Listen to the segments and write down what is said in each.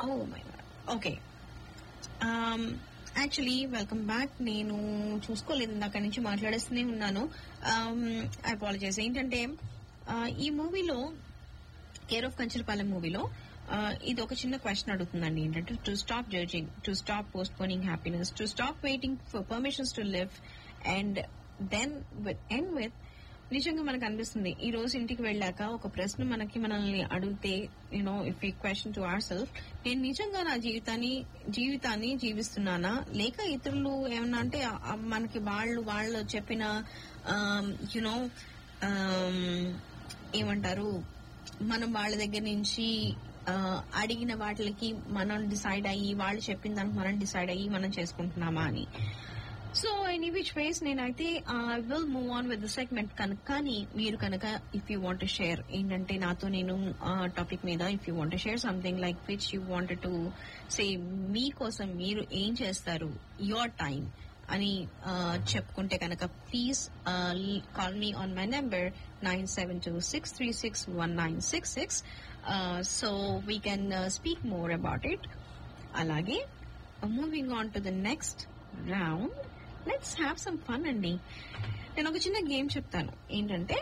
Oh my God. Okay, actually welcome back. నేను చూసుకోలేదు, అక్కడి నుంచి మాట్లాడేస్తూనే ఉన్నాను. I apologise. ఏంటంటే ఈ మూవీలో, కేర్ ఆఫ్ కంచరపాలెం మూవీలో ఇది ఒక చిన్న క్వశ్చన్ అడుగుతుందండి. ఏంటంటే to stop judging, to stop post పోనింగ్ happiness, to stop waiting for permissions to live, and then end with. నిజంగా మనకు అనిపిస్తుంది, ఈ రోజు ఇంటికి వెళ్ళాక ఒక ప్రశ్న మనల్ని అడిగితే, you know, if you question to our self, నేను నిజంగా నా జీవితాన్ని జీవిస్తున్నానా, లేక ఇతరులు ఏమన్నా అంటే మనకి వాళ్ళు చెప్పిన యునో ఏమంటారు, మనం వాళ్ళ దగ్గర నుంచి అడిగిన వాటికి మనం డిసైడ్ అయ్యి, వాళ్ళు చెప్పిన దానికి మనం డిసైడ్ అయ్యి మనం చేసుకుంటున్నామా అని. సో ఎనీ విచ్ వేస్ నేనైతే I will move on with the segment. కానీ మీరు కనుక if you want to share, ఏంటంటే నాతో నేను టాపిక్ మీద if you want to share something like which you want to say, మీకోసం మీరు ఏం చేస్తారు, యువర్ టైం అని చెప్పుకుంటే కనుక please call me on my number 972-636-1966. So we can speak more about it. అలాగే moving on to the next round, let's have some fun అండి. నేను ఒక చిన్న గేమ్ చెప్తాను. ఏంటంటే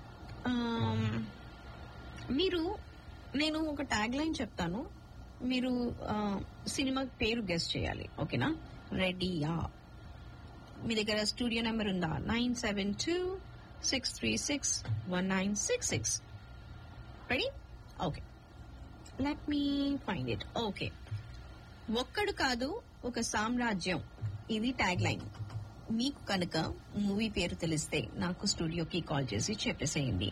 నేను ఒక ట్యాగ్ లైన్ చెప్తాను, మీరు సినిమా పేరు గెస్ చేయాలి. ఓకేనా? రెడీయా? మీ దగ్గర స్టూడియో నెంబర్ ఉందా? 972-636-1966. Ready? Okay, let me find it. Okay, ఒక్కడు కాదు ఒక సామ్రాజ్యం, ఇది ట్యాగ్ లైన్. మీకు కనుక మూవీ పేరు తెలిస్తే నాకు స్టూడియోకి కాల్ చేసి చెప్పేసేయండి.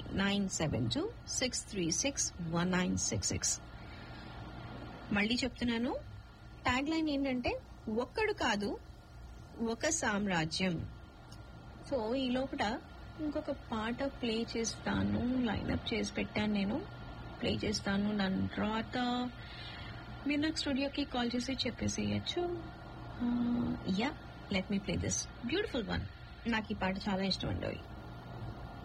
972-636-1966. మళ్ళీ చెప్తున్నాను, ట్యాగ్ లైన్ ఏంటంటే ఒక్కడు కాదు ఒక సామ్రాజ్యం. సో ఈ లోపల ఇంకొక పాట ప్లే చేస్తాను, లైన్అప్ చేసి పెట్టాను, నేను ప్లే చేస్తాను. దాని తర్వాత మీరు నాకు స్టూడియోకి కాల్ చేసి చెప్పేసేయచ్చు. Yeah, let me play this beautiful one. నాకు ఈ పాట చాలా ఇష్టం అండి.